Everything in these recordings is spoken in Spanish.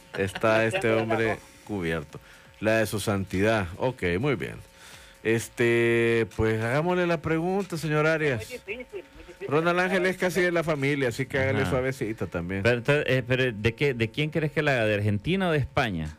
está este hombre cubierto. La de su santidad. Ok, muy bien. Pues hagámosle la pregunta, señor Arias. Muy difícil. Ronald Ángel es casi de la familia, así que hágale Ajá. suavecita también. Pero, pero ¿de quién crees que la haga? ¿De Argentina o de España?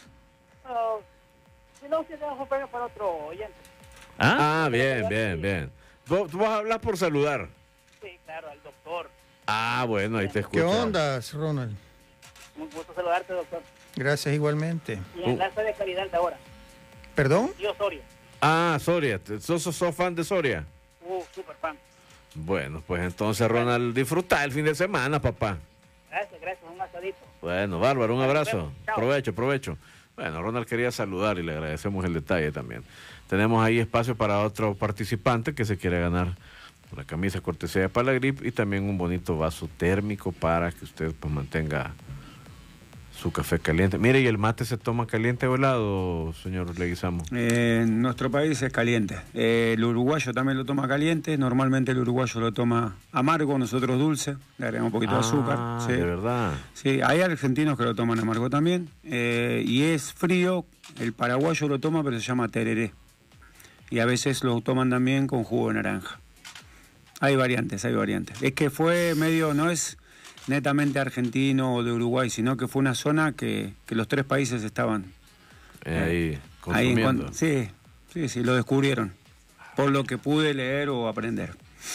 Si no, se dejo para otro oyente. Ah, bien. Tú vas a hablar por saludar. Sí, claro, al doctor. Ah, bueno, ahí te escucho. ¿Qué onda, Ronald? Un gusto saludarte, doctor. Gracias igualmente. Y enlace de calidad de ahora. ¿Perdón? Yo, Soria. Ah, Soria. ¿Sos fan de Soria? Super fan. Bueno, pues entonces, Ronald, disfruta el fin de semana, papá. Gracias, un asadito. Bueno, bárbaro, un abrazo. Chao. Provecho. Bueno, Ronald quería saludar y le agradecemos el detalle también. Tenemos ahí espacio para otro participante que se quiere ganar una camisa cortesía de Palagrip y también un bonito vaso térmico para que usted pues mantenga su café caliente. Mire, ¿y el mate se toma caliente o helado, señor Leguizamo? En nuestro país es caliente. El uruguayo también lo toma caliente. Normalmente el uruguayo lo toma amargo, nosotros dulce. Le agregamos un poquito de azúcar. Sí. De verdad. Sí, hay argentinos que lo toman amargo también. Y es frío. El paraguayo lo toma, pero se llama tereré. Y a veces lo toman también con jugo de naranja. Hay variantes. Es que fue medio, no es netamente argentino o de Uruguay, sino que fue una zona que los tres países estaban ahí consumiendo. Sí, lo descubrieron, por lo que pude leer o aprender.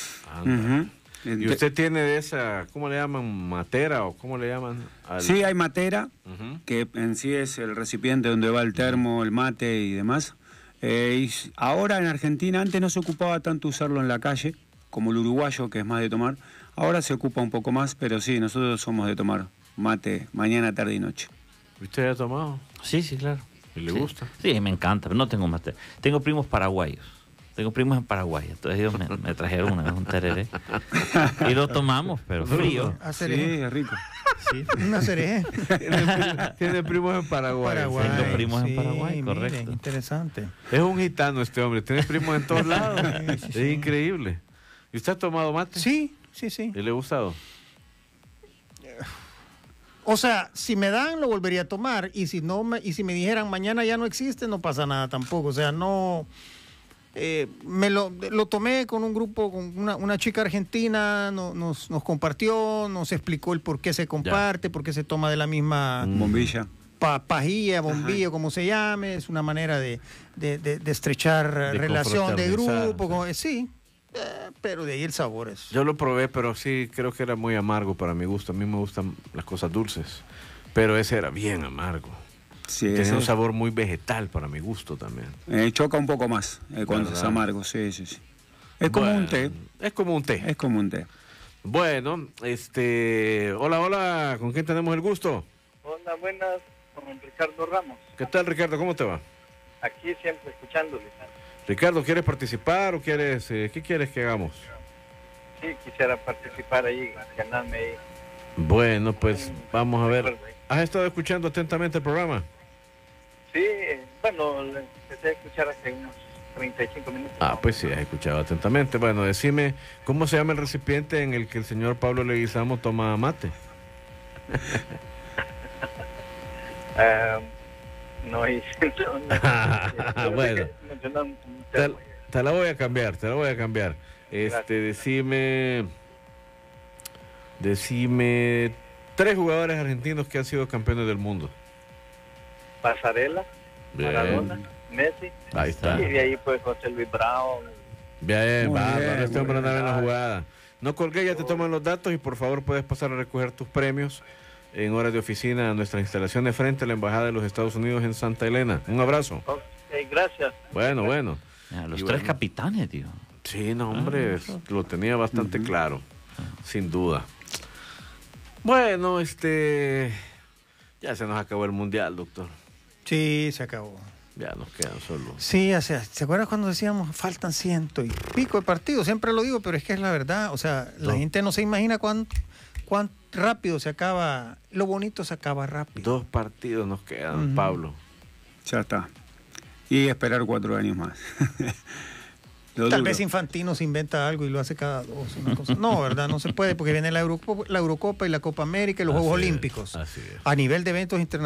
¿Y usted tiene de esa, cómo le llaman, matera o cómo le llaman? Sí, hay matera, que en sí es el recipiente donde va el termo, el mate y demás. Y ahora en Argentina, antes no se ocupaba tanto usarlo en la calle, como el uruguayo, que es más de tomar. Ahora se ocupa un poco más, pero sí, nosotros somos de tomar mate mañana, tarde y noche. ¿Usted ha tomado? Sí, claro. ¿Y le gusta? Sí, me encanta, pero no tengo mate. Tengo primos paraguayos. Tengo primos en Paraguay, entonces ellos me trajeron una vez un tereré. Y lo tomamos, pero frío. Sí, es rico. Sí. Una cereje. Tiene primos en Paraguay. Tengo primos en Paraguay, miren, correcto. interesante. Es un gitano este hombre, tiene primos en todos lados. Sí. Es increíble. ¿Y usted ha tomado mate? Sí. ¿Y le ha gustado? O sea, si me dan, lo volvería a tomar. Y si me dijeran mañana ya no existe, no pasa nada tampoco. O sea, no. Lo tomé con un grupo, con una chica argentina, nos compartió, nos explicó el por qué se comparte, por qué se toma de la misma bombilla. Pajilla, bombillo, como se llame. Es una manera de estrechar relación de grupo. Sí. Pero de ahí el sabor es. Yo lo probé, pero sí creo que era muy amargo para mi gusto. A mí me gustan las cosas dulces, pero ese era bien amargo. Sí, tenía un sabor muy vegetal para mi gusto también. Choca un poco más cuando es amargo, sí. Es como un té. Es como un té. Bueno, hola, ¿con quién tenemos el gusto? Hola, buenas, con Ricardo Ramos. ¿Qué tal, Ricardo? ¿Cómo te va? Aquí siempre escuchándole. Ricardo, ¿quieres participar o qué quieres que hagamos? Sí, quisiera participar ahí, ganarme ahí. Bueno, pues vamos a ver. ¿Has estado escuchando atentamente el programa? Sí, bueno, lo empecé a escuchar hace unos 35 minutos. Ah, pues sí, has escuchado atentamente. Bueno, decime, ¿cómo se llama el recipiente en el que el señor Pablo Leguizamo toma mate? No, bueno, te la voy a cambiar. Decime 3 jugadores argentinos que han sido campeones del mundo. Pasarela, Maradona, Messi. Ahí está. Y de ahí pues José Luis Brown. Bien, bárbaro, este hombre anda en la jugada. No colgué, ya te toman los datos y por favor puedes pasar a recoger tus premios en horas de oficina a nuestra instalación de frente a la Embajada de los Estados Unidos en Santa Elena. Un abrazo. Gracias. Bueno. Los 3 capitanes, tío. Sí, no, hombre, lo tenía bastante claro, sin duda. Bueno, ya se nos acabó el mundial, doctor. Sí, se acabó. Ya nos quedan solo. Sí, o sea, ¿se acuerdan cuando decíamos faltan 100 y pico de partidos? Siempre lo digo, pero es que es la verdad. O sea, la gente no se imagina cuán rápido se acaba. Lo bonito se acaba rápido. 2 partidos nos quedan, Pablo. Ya está. Y esperar 4 años más. Tal vez Infantino se inventa algo y lo hace cada 2. Una cosa. No, ¿verdad? No se puede porque viene la Eurocopa y la Copa América y los Juegos Olímpicos. Así es. A nivel de eventos internacionales.